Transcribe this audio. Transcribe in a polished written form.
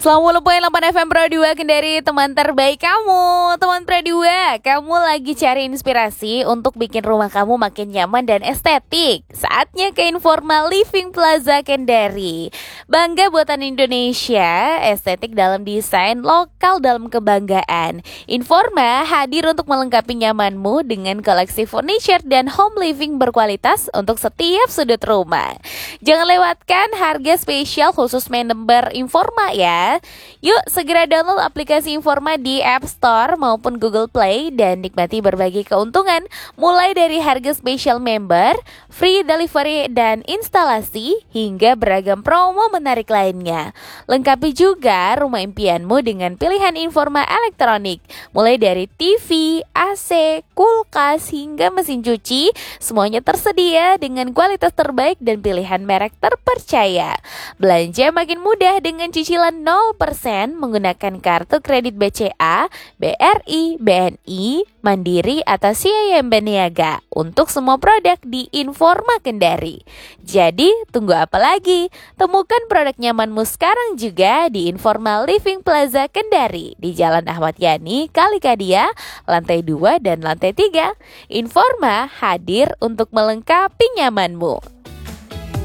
90.8 FM Pro 2 Kendari, teman terbaik kamu. Teman Pro 2, kamu lagi cari inspirasi untuk bikin rumah kamu makin nyaman dan estetik. Saatnya ke Informa Living Plaza Kendari. Bangga buatan Indonesia, estetik dalam desain, lokal dalam kebanggaan. Informa hadir untuk melengkapi nyamanmu dengan koleksi furniture dan home living berkualitas untuk setiap sudut rumah. Jangan lewatkan harga spesial khusus member Informa ya. Yuk segera download aplikasi Informa di App Store maupun Google Play dan nikmati berbagai keuntungan mulai dari harga spesial member, free delivery dan instalasi hingga beragam promo menarik lainnya. Lengkapi juga rumah impianmu dengan pilihan Informa elektronik mulai dari TV, AC, kulkas hingga mesin cuci, semuanya tersedia dengan kualitas terbaik dan pilihan merek terpercaya. Belanja makin mudah dengan cicilan 0% menggunakan kartu kredit BCA, BRI, BNI, Mandiri atau CIMB Niaga untuk semua produk di Informa Kendari. Jadi, tunggu apa lagi? Temukan produk nyamanmu sekarang juga di Informa Living Plaza Kendari di Jalan Ahmad Yani, Kalikadia, lantai 2 dan lantai 3. Informa hadir untuk melengkapi nyamanmu.